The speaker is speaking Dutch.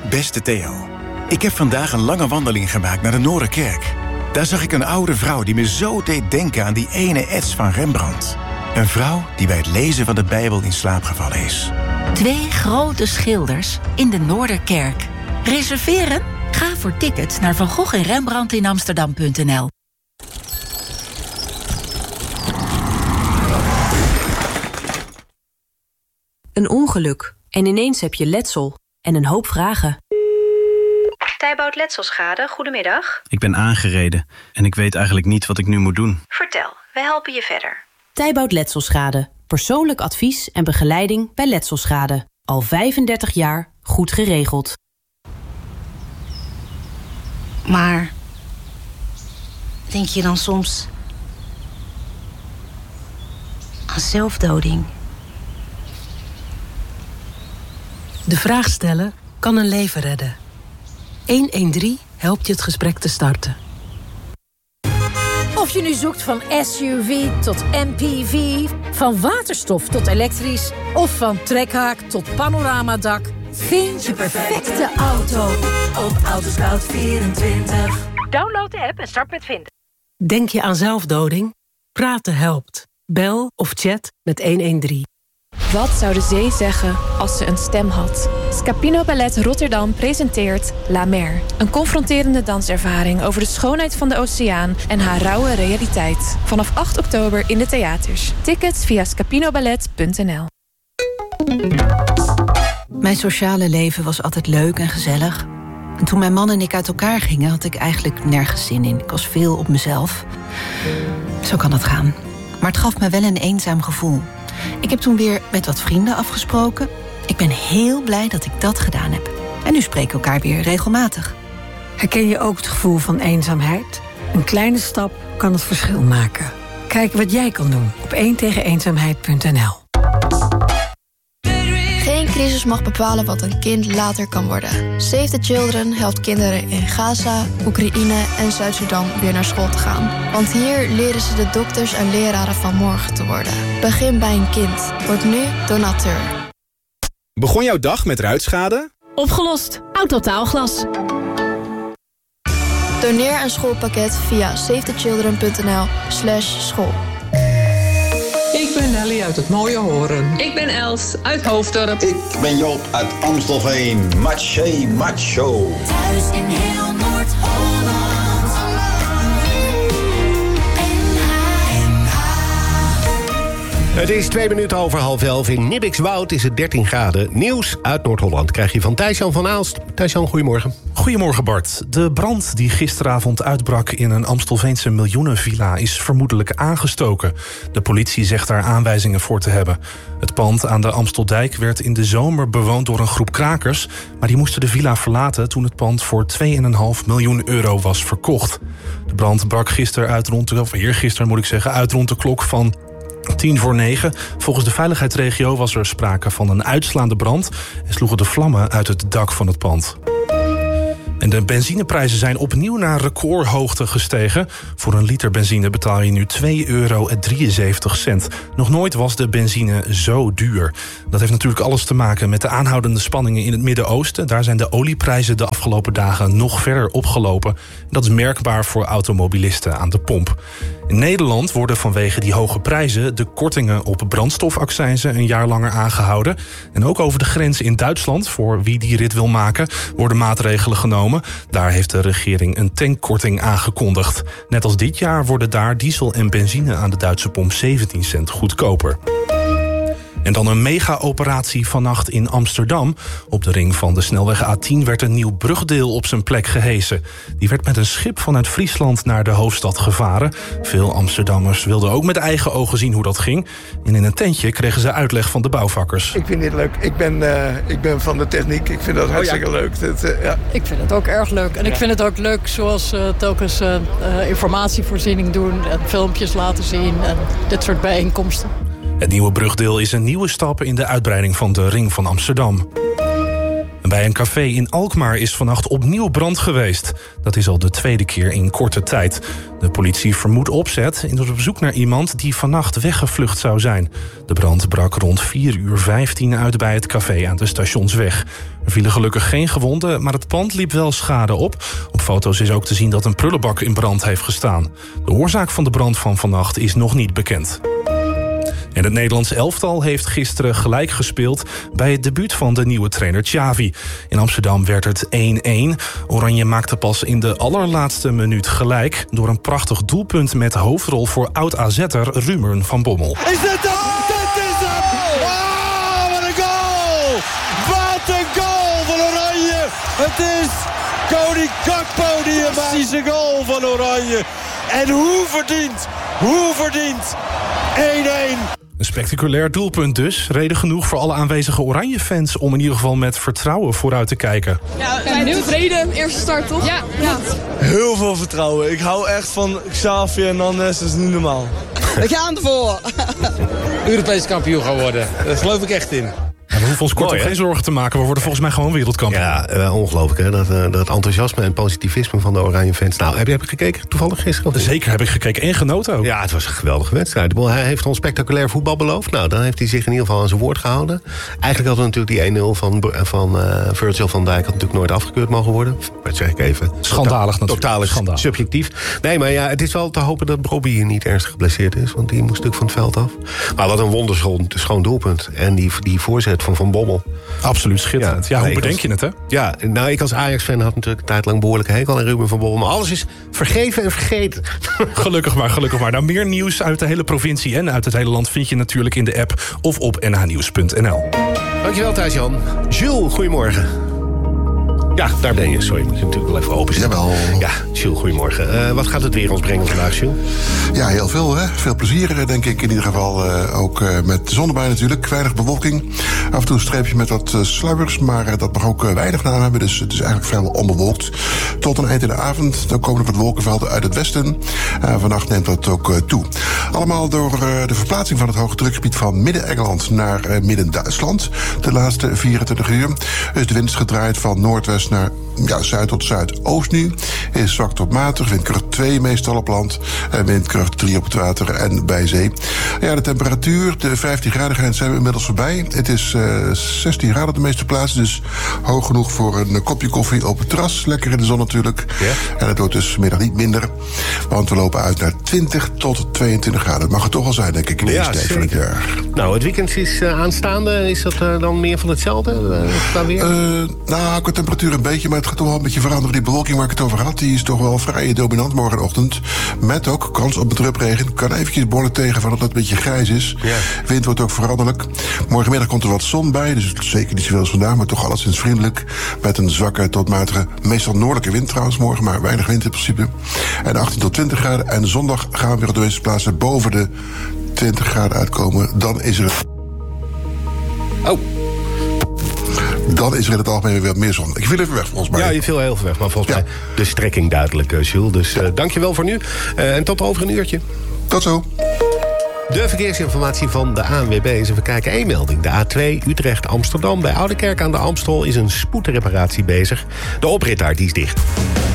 Beste Theo, ik heb vandaag een lange wandeling gemaakt naar de Noorderkerk. Daar zag ik een oude vrouw die me zo deed denken aan die ene ets van Rembrandt. Een vrouw die bij het lezen van de Bijbel in slaap gevallen is. 2 grote schilders in de Noorderkerk. Reserveren? Ga voor tickets naar Van Gogh en Rembrandt in Amsterdam.nl. Een ongeluk en ineens heb je letsel en een hoop vragen. Tijbout Letselschade, goedemiddag. Ik ben aangereden en ik weet eigenlijk niet wat ik nu moet doen. Vertel, wij helpen je verder. Tijbout Letselschade. Persoonlijk advies en begeleiding bij letselschade. Al 35 jaar goed geregeld. Maar denk je dan soms aan zelfdoding? De vraag stellen kan een leven redden. 113 helpt je het gesprek te starten. Of je nu zoekt van SUV tot MPV, van waterstof tot elektrisch of van trekhaak tot panoramadak, vind je perfecte auto op Autoscout24. Download de app en start met vinden. Denk je aan zelfdoding? Praten helpt. Bel of chat met 113. Wat zou de zee zeggen als ze een stem had? Scapino Ballet Rotterdam presenteert La Mer. Een confronterende danservaring over de schoonheid van de oceaan en haar rauwe realiteit. Vanaf 8 oktober in de theaters. Tickets via scapinoballet.nl. Mijn sociale leven was altijd leuk en gezellig. En toen mijn man en ik uit elkaar gingen, had ik eigenlijk nergens zin in. Ik was veel op mezelf. Zo kan het gaan. Maar het gaf me wel een eenzaam gevoel. Ik heb toen weer met wat vrienden afgesproken. Ik ben heel blij dat ik dat gedaan heb. En nu spreken we elkaar weer regelmatig. Herken je ook het gevoel van eenzaamheid? Een kleine stap kan het verschil maken. Kijk wat jij kan doen op 1tegeneenzaamheid.nl. Geen crisis mag bepalen wat een kind later kan worden. Save the Children helpt kinderen in Gaza, Oekraïne en Zuid-Sudan weer naar school te gaan. Want hier leren ze de dokters en leraren van morgen te worden. Begin bij een kind. Word nu donateur. Begon jouw dag met ruitschade? Opgelost. Autotaalglas. Doneer een schoolpakket via savethechildren.nl/school. Ik ben Nelly uit het mooie Horen. Ik ben Els uit Hoofddorp. Ik ben Joop uit Amstelveen. Maché, macho. Thuis in heel Noord-Holland. Het is 2 minuten over 10:30. In Nibbikswoud is het 13 graden. Nieuws uit Noord-Holland krijg je van Thijs-Jan van Aalst. Thijs-Jan, goedemorgen. Goedemorgen Bart. De brand die gisteravond uitbrak in een Amstelveense miljoenenvilla is vermoedelijk aangestoken. De politie zegt daar aanwijzingen voor te hebben. Het pand aan de Amsteldijk werd in de zomer bewoond door een groep krakers, maar die moesten de villa verlaten toen het pand voor €2,5 miljoen was verkocht. De brand brak eergisteren uit rond de klok van 8:50. Volgens de veiligheidsregio was er sprake van een uitslaande brand en sloegen de vlammen uit het dak van het pand. En de benzineprijzen zijn opnieuw naar recordhoogte gestegen. Voor een liter benzine betaal je nu €2,73. Nog nooit was de benzine zo duur. Dat heeft natuurlijk alles te maken met de aanhoudende spanningen in het Midden-Oosten. Daar zijn de olieprijzen de afgelopen dagen nog verder opgelopen. Dat is merkbaar voor automobilisten aan de pomp. In Nederland worden vanwege die hoge prijzen de kortingen op brandstofaccijnzen een jaar langer aangehouden. En ook over de grens in Duitsland, voor wie die rit wil maken, worden maatregelen genomen. Daar heeft de regering een tankkorting aangekondigd. Net als dit jaar worden daar diesel en benzine aan de Duitse pomp 17 cent goedkoper. En dan een mega-operatie vannacht in Amsterdam. Op de ring van de snelweg A10 werd een nieuw brugdeel op zijn plek gehesen. Die werd met een schip vanuit Friesland naar de hoofdstad gevaren. Veel Amsterdammers wilden ook met eigen ogen zien hoe dat ging. En in een tentje kregen ze uitleg van de bouwvakkers. Ik vind dit leuk. Ik ben van de techniek. Ik vind dat hartstikke leuk. Ja. Ik vind het ook erg leuk. En ik vind het ook leuk zoals telkens informatievoorziening doen en filmpjes laten zien en dit soort bijeenkomsten. Het nieuwe brugdeel is een nieuwe stap in de uitbreiding van de ring van Amsterdam. Bij een café in Alkmaar is vannacht opnieuw brand geweest. Dat is al de tweede keer in korte tijd. De politie vermoedt opzet en is op zoek naar iemand die vannacht weggevlucht zou zijn. De brand brak rond 4:15 uit bij het café aan de Stationsweg. Er vielen gelukkig geen gewonden, maar het pand liep wel schade op. Op foto's is ook te zien dat een prullenbak in brand heeft gestaan. De oorzaak van de brand van vannacht is nog niet bekend. En het Nederlands elftal heeft gisteren gelijk gespeeld bij het debuut van de nieuwe trainer Xavi. In Amsterdam werd het 1-1. Oranje maakte pas in de allerlaatste minuut gelijk door een prachtig doelpunt met hoofdrol voor oud-AZ'er Ruben van Bommel. Is dit hem? Dit is hem! Oh, wat een goal! Wat een goal van Oranje! Het is Cody Gakpo die een magische goal van Oranje. En hoe verdiend? 1-1. Een spectaculair doelpunt dus. Reden genoeg voor alle aanwezige Oranje-fans om in ieder geval met vertrouwen vooruit te kijken. Ja, we zijn heel tevreden. Eerste start, toch? Ja. Heel veel vertrouwen. Ik hou echt van Xavi en Nannes, dat is niet normaal. We gaan ervoor. Europees kampioen gaan worden. Daar geloof ik echt in. Ja, we hoeven ons kort geen zorgen te maken. We worden volgens mij gewoon wereldkampioen. Ja, ongelooflijk hè. Dat enthousiasme en positivisme van de Oranje fans. Nou, heb je gekeken toevallig gisteren? Zeker heb ik gekeken en genoten ook. Ja, het was een geweldige wedstrijd. Hij heeft ons spectaculair voetbal beloofd. Nou, dan heeft hij zich in ieder geval aan zijn woord gehouden. Eigenlijk had natuurlijk die 1-0 van Virgil van Dijk had natuurlijk nooit afgekeurd mogen worden. Dat zeg ik even. Schandalig natuurlijk. Totaal schandalig. Subjectief. Nee, maar ja, het is wel te hopen dat Bobby hier niet ernstig geblesseerd is. Want die moest natuurlijk van het veld af. Maar wat een wonderschoon doelpunt. En die voorzet van Bommel. Absoluut schitterend. Ja, hoe bedenk je het, hè? Ja, nou, ik als Ajax-fan had natuurlijk een tijd lang behoorlijke hekel aan Ruben van Bommel. Maar alles is vergeven en vergeten. Gelukkig maar. Nou, meer nieuws uit de hele provincie en uit het hele land vind je natuurlijk in de app of op nhnieuws.nl. Dankjewel, Thijs-Jan. Jules, goedemorgen. Ja, daar ben je. Sorry, moet je natuurlijk wel even openstellen. Jawel. Ja, Jules, goedemorgen. Wat gaat het weer ons brengen vandaag, Jules? Ja, heel veel, hè. Veel plezier, denk ik. In ieder geval ook met de zon erbij natuurlijk. Weinig bewolking. Af en toe een streepje met wat sluiers. Maar dat mag ook weinig naam hebben. Dus het is eigenlijk vrijwel onbewolkt. Tot een eind in de avond. Dan komen er wat wolkenvelden uit het westen. Vannacht neemt dat ook toe. Allemaal door de verplaatsing van het hoge drukgebied van Midden-Engeland naar Midden-Duitsland. De laatste 24 uur. Dus de wind is gedraaid van noordwest naar zuid tot zuidoost nu. Is zwak tot matig. Windkracht 2 meestal op land. En windkracht 3 op het water en bij zee. Ja, de temperatuur, de 15 graden grens zijn we inmiddels voorbij. Het is 16 graden op de meeste plaatsen. Dus hoog genoeg voor een kopje koffie op het terras. Lekker in de zon natuurlijk. Ja. En het wordt dus vanmiddag niet minder. Want we lopen uit naar 20 tot 22 graden. Dat mag het toch wel zijn, denk ik, in deze tijd van het jaar. Nou, het weekend is aanstaande. Is dat dan meer van hetzelfde? Nou, qua temperatuur een beetje, maar het gaat toch wel een beetje veranderen. Die bewolking waar ik het over had, die is toch wel vrij dominant morgenochtend. Met ook kans op een drupregen. Kan eventjes behoorlijk tegen van dat het een beetje grijs is. Ja. Wind wordt ook veranderlijk. Morgenmiddag komt er wat zon bij, dus zeker niet zoveel als vandaag, maar toch alleszins vriendelijk. Met een zwakke tot matige, meestal noordelijke wind trouwens morgen, maar weinig wind in principe. En 18 tot 20 graden. En zondag gaan we weer op de meeste plaatsen boven de 20 graden uitkomen. Dan is er... Dan is er in het algemeen weer meer zon. Ik viel even weg, volgens mij. Ja, je viel heel veel weg, maar volgens mij de strekking duidelijk, Jules. Dus dankjewel voor nu. En tot over een uurtje. Tot zo. De verkeersinformatie van de ANWB is even kijken. 1 melding. De A2 Utrecht-Amsterdam. Bij Oudekerk aan de Amstel is een spoedreparatie bezig. De oprit daar, die is dicht.